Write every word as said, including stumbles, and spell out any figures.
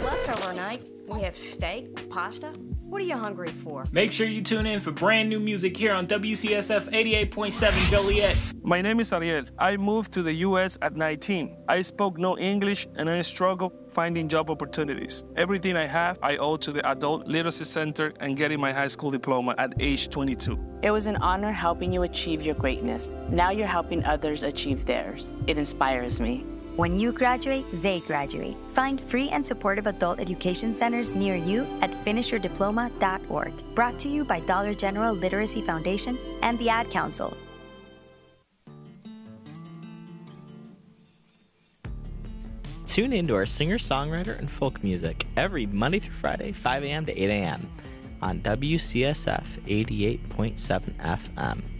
leftover night. We have steak, pasta. What are you hungry for? Make sure you tune in for brand new music here on W C S F eighty-eight point seven Joliet. My name is Ariel. I moved to the U S at nineteen. I spoke no English and I struggled finding job opportunities. Everything I have, I owe to the Adult Literacy Center and getting my high school diploma at age twenty-two. It was an honor helping you achieve your greatness. Now you're helping others achieve theirs. It inspires me. When you graduate, they graduate. Find free and supportive adult education centers near you at finish your diploma dot org. Brought to you by Dollar General Literacy Foundation and the Ad Council. Tune in to our singer-songwriter and folk music every Monday through Friday, five a m to eight a m on W C S F eighty-eight point seven F M.